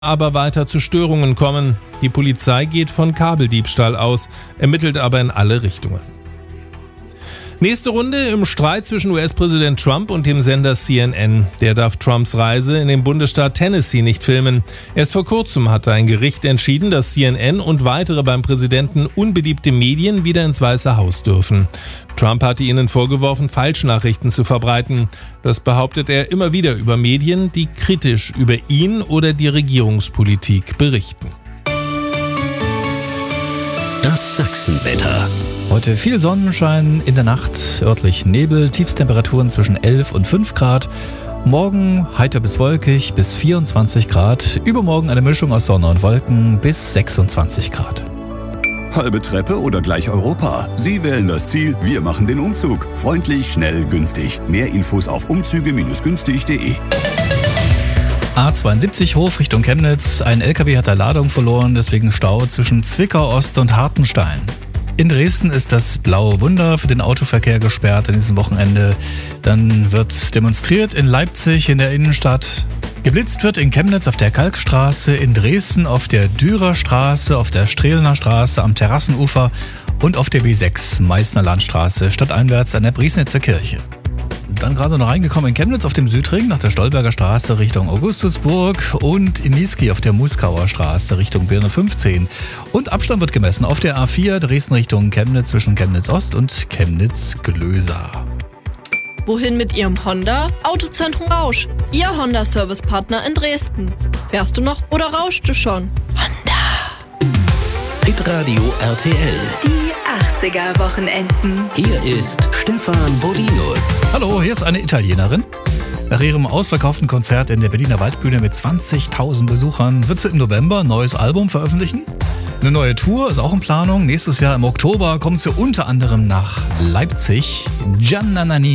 aber weiter zu Störungen kommen. Die Polizei geht von Kabeldiebstahl aus, ermittelt aber in alle Richtungen. Nächste Runde im Streit zwischen US-Präsident Trump und dem Sender CNN. Der darf Trumps Reise in den Bundesstaat Tennessee nicht filmen. Erst vor kurzem hatte ein Gericht entschieden, dass CNN und weitere beim Präsidenten unbeliebte Medien wieder ins Weiße Haus dürfen. Trump hatte ihnen vorgeworfen, Falschnachrichten zu verbreiten. Das behauptet er immer wieder über Medien, die kritisch über ihn oder die Regierungspolitik berichten. Das Sachsenwetter. Heute viel Sonnenschein, in der Nacht örtlich Nebel, Tiefstemperaturen zwischen 11 und 5 Grad. Morgen heiter bis wolkig bis 24 Grad. Übermorgen eine Mischung aus Sonne und Wolken bis 26 Grad. Halbe Treppe oder gleich Europa? Sie wählen das Ziel, wir machen den Umzug. Freundlich, schnell, günstig. Mehr Infos auf umzüge-günstig.de. A72 Hof Richtung Chemnitz. Ein LKW hat da Ladung verloren, deswegen Stau zwischen Zwickau Ost und Hartenstein. In Dresden ist das Blaue Wunder für den Autoverkehr gesperrt an diesem Wochenende. Dann wird demonstriert in Leipzig in der Innenstadt. Geblitzt wird in Chemnitz auf der Kalkstraße, in Dresden auf der Dürer Straße, auf der Strehlener Straße am Terrassenufer und auf der B6 Meißner Landstraße stadteinwärts an der Briesnitzer Kirche. Dann gerade noch reingekommen in Chemnitz auf dem Südring nach der Stolberger Straße Richtung Augustusburg und in Niesky auf der Muskauer Straße Richtung Birne 15. Und Abstand wird gemessen auf der A4 Dresden Richtung Chemnitz zwischen Chemnitz Ost und Chemnitz Glösa. Wohin mit Ihrem Honda? Autozentrum Rausch, Ihr Honda-Service-Partner in Dresden. Fährst du noch oder rauschst du schon? Honda. Hitradio RTL. Die 80er-Wochenenden. Hier ist Stefan Bodinus. Hallo, hier ist eine Italienerin. Nach ihrem ausverkauften Konzert in der Berliner Waldbühne mit 20.000 Besuchern wird sie im November ein neues Album veröffentlichen. Eine neue Tour ist auch in Planung. Nächstes Jahr im Oktober kommt sie unter anderem nach Leipzig. Giannanani